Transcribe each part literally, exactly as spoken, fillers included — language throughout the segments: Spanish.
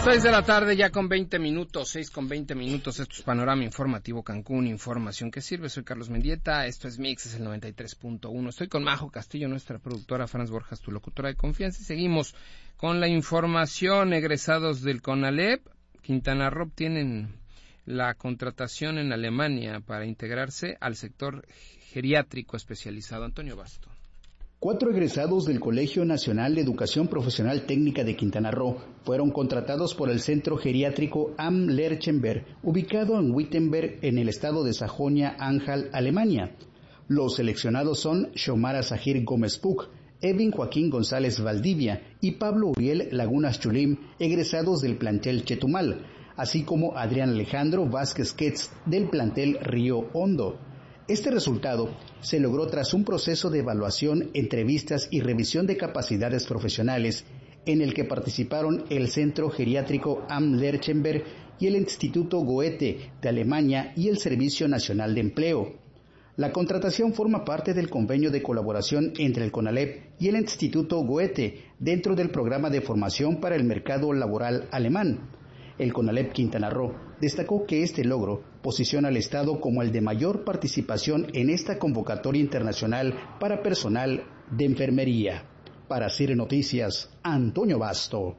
Seis de la tarde ya con veinte minutos, seis con veinte minutos, esto es Panorama Informativo Cancún, información que sirve. Soy Carlos Mendieta, esto es Mix, es el noventa y tres punto uno. Estoy con Majo Castillo, nuestra productora, Franz Borjas, tu locutora de confianza, y seguimos con la información. Egresados del CONALEP, Quintana Roo tienen la contratación en Alemania para integrarse al sector geriátrico especializado. Antonio Basto. Cuatro egresados del Colegio Nacional de Educación Profesional Técnica de Quintana Roo fueron contratados por el Centro Geriátrico Am Lerchenberg, ubicado en Wittenberg, en el estado de Sajonia-Anhalt, Alemania. Los seleccionados son Xiomara Zahir Gómez Puc, Evin Joaquín González Valdivia y Pablo Uriel Lagunas Chulim, egresados del plantel Chetumal, así como Adrián Alejandro Vázquez Quetz del plantel Río Hondo. Este resultado se logró tras un proceso de evaluación, entrevistas y revisión de capacidades profesionales en el que participaron el Centro Geriátrico Am Lerchenberg y el Instituto Goethe de Alemania y el Servicio Nacional de Empleo. La contratación forma parte del convenio de colaboración entre el CONALEP y el Instituto Goethe dentro del programa de formación para el mercado laboral alemán. El CONALEP Quintana Roo destacó que este logro posiciona al Estado como el de mayor participación en esta convocatoria internacional para personal de enfermería. Para C I R Noticias, Antonio Basto.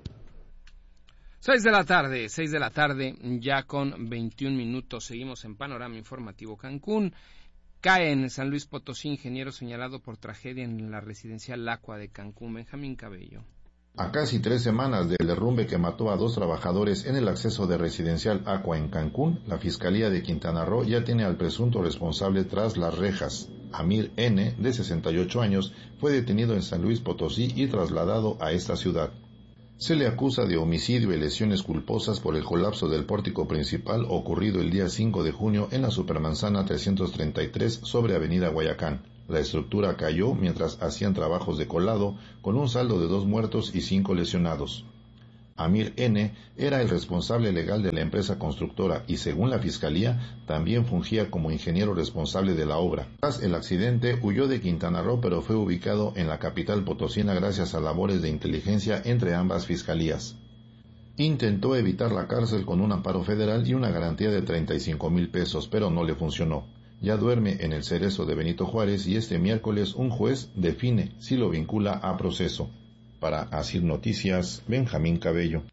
Seis de la tarde, seis de la tarde, ya con veintiún minutos. Seguimos en Panorama Informativo Cancún. Cae en San Luis Potosí ingeniero señalado por tragedia en la residencial Lacua de Cancún. Benjamín Cabello. A casi tres semanas del derrumbe que mató a dos trabajadores en el acceso de Residencial Aqua en Cancún, la Fiscalía de Quintana Roo ya tiene al presunto responsable tras las rejas. Amir N., de sesenta y ocho años, fue detenido en San Luis Potosí y trasladado a esta ciudad. Se le acusa de homicidio y lesiones culposas por el colapso del pórtico principal ocurrido el día cinco de junio en la Supermanzana trescientos treinta y tres sobre Avenida Guayacán. La estructura cayó mientras hacían trabajos de colado, con un saldo de dos muertos y cinco lesionados. Amir N. era el responsable legal de la empresa constructora y, según la Fiscalía, también fungía como ingeniero responsable de la obra. Tras el accidente, huyó de Quintana Roo, pero fue ubicado en la capital potosina gracias a labores de inteligencia entre ambas fiscalías. Intentó evitar la cárcel con un amparo federal y una garantía de treinta y cinco mil pesos, pero no le funcionó. Ya duerme en el Cerezo de Benito Juárez y este miércoles un juez define si lo vincula a proceso. Para Asir Noticias, Benjamín Cabello.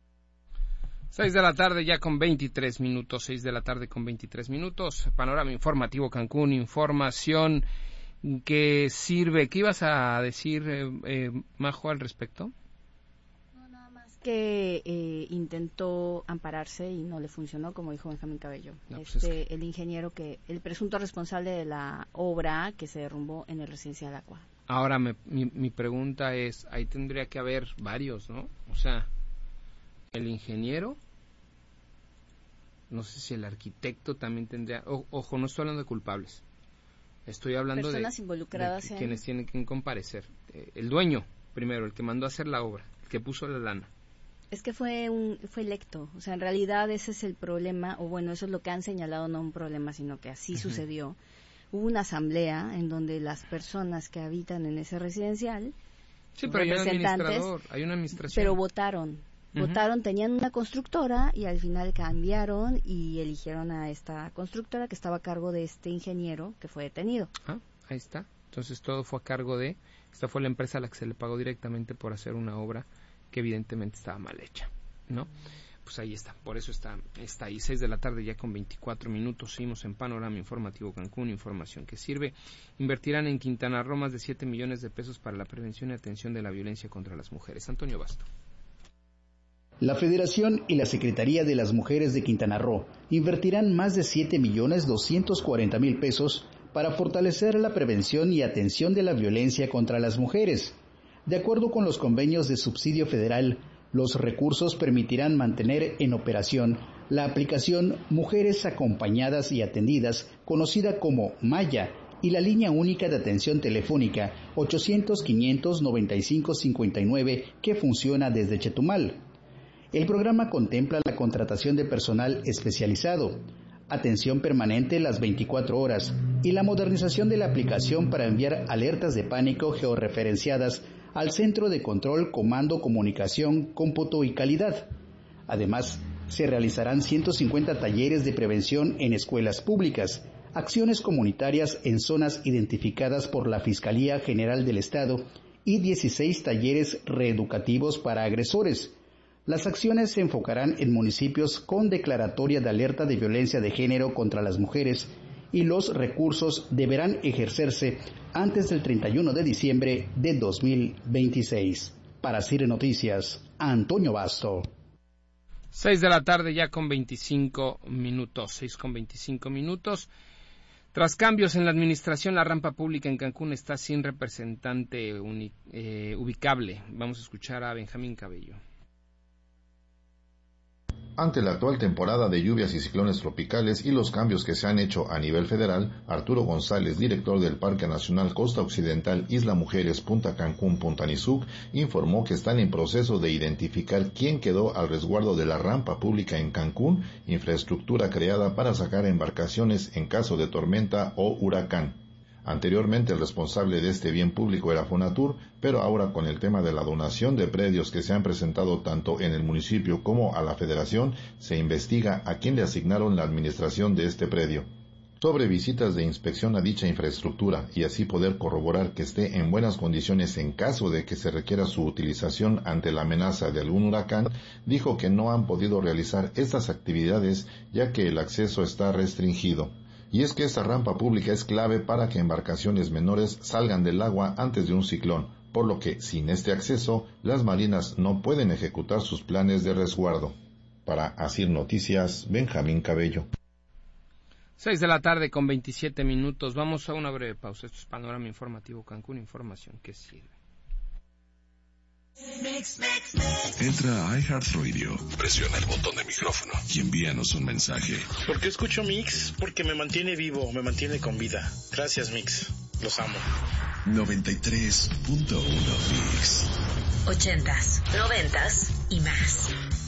Seis de la tarde ya con veintitrés minutos, seis de la tarde con veintitrés minutos. Panorama Informativo Cancún, información que sirve. ¿Qué ibas a decir, eh, eh, Majo, al respecto? que eh, intentó ampararse y no le funcionó, como dijo Benjamín Cabello. No, pues este, es que... el ingeniero que, el presunto responsable de la obra que se derrumbó en el Residencial Aqua. Ahora, me, mi, mi pregunta es, ahí tendría que haber varios, ¿no? O sea, el ingeniero, no sé si el arquitecto también tendría, o, ojo, no estoy hablando de culpables, estoy hablando personas de, involucradas de que, en... quienes tienen que comparecer. Eh, el dueño, primero, el que mandó a hacer la obra, el que puso la lana. Es que fue un fue electo, o sea, en realidad ese es el problema, o bueno, eso es lo que han señalado, no un problema, sino que así uh-huh. sucedió. Hubo una asamblea en donde las personas que habitan en ese residencial, sí, pero hay un administrador, hay una administración. Pero votaron, uh-huh. votaron, tenían una constructora y al final cambiaron y eligieron a esta constructora que estaba a cargo de este ingeniero que fue detenido. Ah, ahí está. Entonces todo fue a cargo de, esta fue la empresa a la que se le pagó directamente por hacer una obra que evidentemente estaba mal hecha, ¿no? Pues ahí está, por eso está, está ahí, seis de la tarde ya con veinticuatro minutos, seguimos en Panorama Informativo Cancún, información que sirve. Invertirán en Quintana Roo más de siete millones de pesos para la prevención y atención de la violencia contra las mujeres. Antonio Basto. La Federación y la Secretaría de las Mujeres de Quintana Roo invertirán más de siete millones doscientos cuarenta mil pesos para fortalecer la prevención y atención de la violencia contra las mujeres. De acuerdo con los convenios de subsidio federal, los recursos permitirán mantener en operación la aplicación Mujeres Acompañadas y Atendidas, conocida como Maya, y la línea única de atención telefónica ochocientos, quinientos noventa y cinco, cincuenta y nueve que funciona desde Chetumal. El programa contempla la contratación de personal especializado, atención permanente las veinticuatro horas y la modernización de la aplicación para enviar alertas de pánico georreferenciadas al Centro de Control, Comando, Comunicación, Cómputo y Calidad. Además, se realizarán ciento cincuenta talleres de prevención en escuelas públicas, acciones comunitarias en zonas identificadas por la Fiscalía General del Estado y dieciséis talleres reeducativos para agresores. Las acciones se enfocarán en municipios con declaratoria de alerta de violencia de género contra las mujeres y los recursos deberán ejercerse antes del treinta y uno de diciembre de dos mil veintiséis. Para C I R Noticias, Antonio Basto. Seis de la tarde ya con veinticinco minutos, seis con veinticinco minutos. Tras cambios en la administración, la rampa pública en Cancún está sin representante uni, eh, ubicable. Vamos a escuchar a Benjamín Cabello. Ante la actual temporada de lluvias y ciclones tropicales y los cambios que se han hecho a nivel federal, Arturo González, director del Parque Nacional Costa Occidental Isla Mujeres Punta Cancún Punta Nizuc, informó que están en proceso de identificar quién quedó al resguardo de la rampa pública en Cancún, infraestructura creada para sacar embarcaciones en caso de tormenta o huracán. Anteriormente el responsable de este bien público era Fonatur, pero ahora con el tema de la donación de predios que se han presentado tanto en el municipio como a la federación, se investiga a quién le asignaron la administración de este predio. Sobre visitas de inspección a dicha infraestructura y así poder corroborar que esté en buenas condiciones en caso de que se requiera su utilización ante la amenaza de algún huracán, dijo que no han podido realizar estas actividades ya que el acceso está restringido. Y es que esta rampa pública es clave para que embarcaciones menores salgan del agua antes de un ciclón, por lo que, sin este acceso, las marinas no pueden ejecutar sus planes de resguardo. Para Asir Noticias, Benjamín Cabello. Seis de la tarde con veintisiete minutos. Vamos a una breve pausa. Esto es Panorama Informativo Cancún, información que sirve. Entra a iHeartRadio, presiona el botón de micrófono y envíanos un mensaje. ¿Por qué escucho Mix? Porque me mantiene vivo, me mantiene con vida. Gracias, Mix. Los amo. noventa y tres punto uno Mix. Ochentas, noventas y más.